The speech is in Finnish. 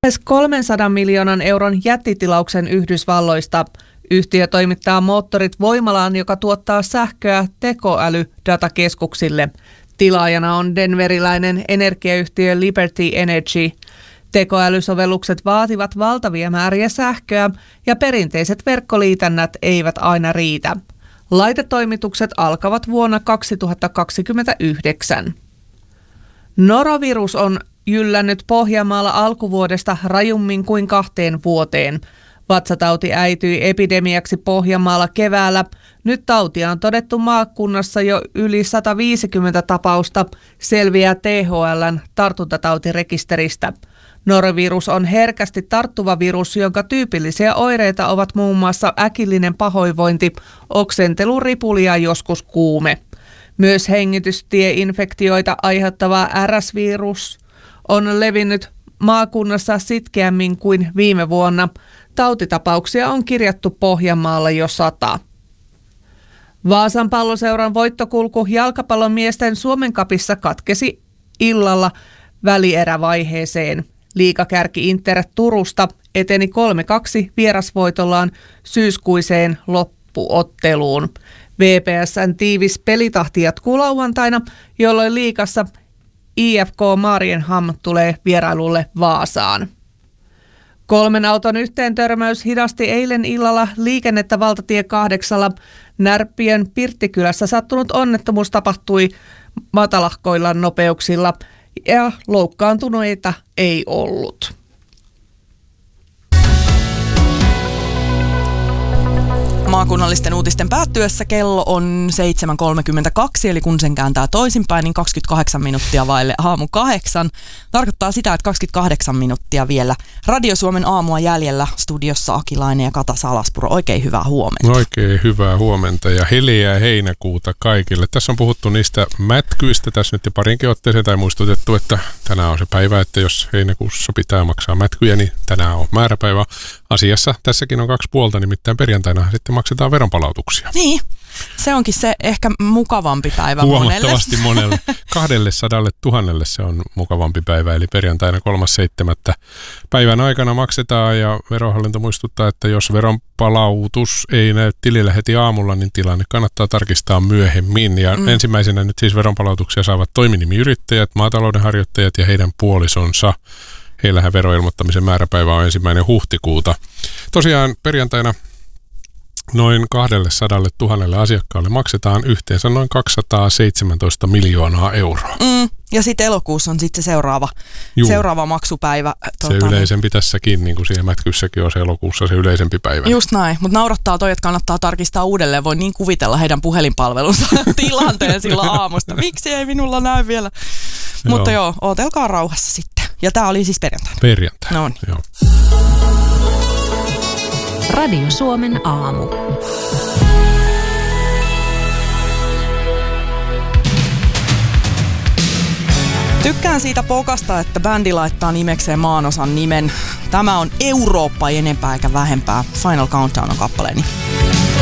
lähes 300 miljoonan euron jättitilauksen Yhdysvalloista. Yhtiö toimittaa moottorit voimalaan, joka tuottaa sähköä tekoälydatakeskuksille. Tilaajana on denveriläinen energiayhtiö Liberty Energy. Tekoälysovellukset vaativat valtavia määriä sähköä ja perinteiset verkkoliitännät eivät aina riitä. Laitetoimitukset alkavat vuonna 2029. Norovirus on jyllännyt Pohjanmaalla alkuvuodesta rajummin kuin 2 vuoteen. Vatsatauti äityi epidemiaksi Pohjanmaalla keväällä. Nyt tautia on todettu maakunnassa jo yli 150 tapausta, selviää THL:n tartuntatautirekisteristä. Norovirus on herkästi tarttuva virus, jonka tyypillisiä oireita ovat muun muassa äkillinen pahoinvointi, oksentelu, ripuli ja joskus kuume. Myös hengitystieinfektioita aiheuttava RS-virus on levinnyt maakunnassa sitkeämmin kuin viime vuonna. Tautitapauksia on kirjattu Pohjanmaalla jo 100. Vaasan Palloseuran voittokulku jalkapallon miesten Suomen Cupissa katkesi illalla välierävaiheeseen. Liigakärki Inter Turusta eteni 3-2 vierasvoitollaan syyskuiseen loppuotteluun. VPS:n tiivis pelitahti jatkuu lauantaina, jolloin liigassa IFK Marienham tulee vierailulle Vaasaan. 3 auton yhteentörmäys hidasti eilen illalla liikennettä valtatie 8. Närppien Pirttikylässä sattunut onnettomuus tapahtui matalahkoilla nopeuksilla ja loukkaantuneita ei ollut. Maakunnallisten uutisten päättyessä kello on 7.32, eli kun sen kääntää toisinpäin, niin 28 minuuttia vaille aamu 8. Tarkoittaa sitä, että 28 minuuttia vielä Radio Suomen aamua jäljellä. Studiossa Akilainen ja Kata Salaspuro. Oikein hyvää huomenta. Oikein hyvää huomenta ja heleää heinäkuuta kaikille. Tässä on puhuttu niistä mätkyistä tässä nyt jo parinkin otteeseen tai muistutettu, että tänään on se päivä, että jos heinäkuussa pitää maksaa mätkyjä, niin tänään on määräpäivä. Asiassa tässäkin on 2 puolta, nimittäin perjantaina sitten maksetaan veronpalautuksia. Niin, se onkin se ehkä mukavampi päivä huomattavasti monelle. 200 000 se on mukavampi päivä, eli perjantaina 3.7. päivän aikana maksetaan ja verohallinto muistuttaa, että jos veronpalautus ei näy tilillä heti aamulla, niin tilanne kannattaa tarkistaa myöhemmin. Ja ensimmäisenä nyt siis veronpalautuksia saavat toiminimiyrittäjät, maatalouden harjoittajat ja heidän puolisonsa. Heillähän veroilmoittamisen määräpäivä on 1. huhtikuuta. Tosiaan perjantaina noin 200 000 asiakkaalle maksetaan yhteensä noin 217 miljoonaa euroa. Ja sitten elokuussa on sitten se seuraava maksupäivä. Se yleisempi tässäkin, niin kuin siinä mätkyssäkin on se elokuussa se yleisempi päivä. Just näin, mutta naurattaa toi, että kannattaa tarkistaa uudelleen. Voi niin kuvitella heidän puhelinpalvelunsa tilanteen silloin aamusta. Miksi ei minulla näy vielä? Mutta joo, ootelkaa rauhassa sitten. Ja tää oli siis perjantaina. Perjantaina, no niin. Joo. Radio Suomen aamu. Tykkään siitä pokasta, että bändi laittaa nimekseen maanosan nimen. Tämä on Eurooppa, ei enempää eikä vähempää. Final Countdown on kappaleeni.